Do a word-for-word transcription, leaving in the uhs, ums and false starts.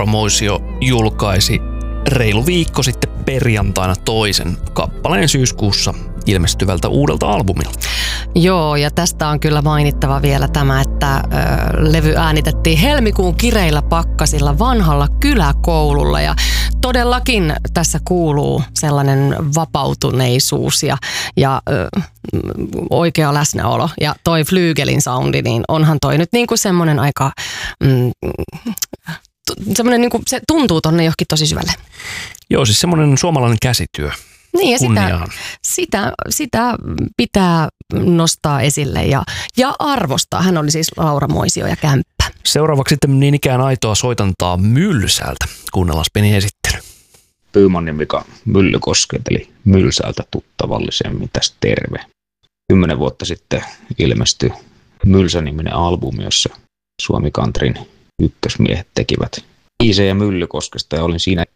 Laura Moisio julkaisi reilu viikko sitten perjantaina toisen kappaleen syyskuussa ilmestyvältä uudelta albumilta. Joo, ja tästä on kyllä mainittava vielä tämä, että ö, levy äänitettiin helmikuun kireillä pakkasilla vanhalla kyläkoululla. Ja todellakin tässä kuuluu sellainen vapautuneisuus ja, ja ö, oikea läsnäolo. Ja toi flyygelin soundi, niin onhan toi nyt niinku semmoinen aika... Mm, semmoinen niinku, se tuntuu tonne johonkin tosi syvälle. Joo, siis semmoinen suomalainen käsityö. Niin, ja sitä, sitä, sitä pitää nostaa esille ja, ja arvostaa. Hän oli siis Laura Moisio ja Kämppä. Seuraavaksi sitten niin ikään aitoa soitantaa Mylsältä. Kuunnellaan pieni esittely. Pyymannin vika Myllykosket, eli Mylsältä tuttavallisemmin tässä terve. Kymmenen vuotta sitten ilmestyi Mylsä-niminen albumi, jossa Suomi Countryn ykkösmiehet tekivät biisejä Myllykoskesta ja olin siinä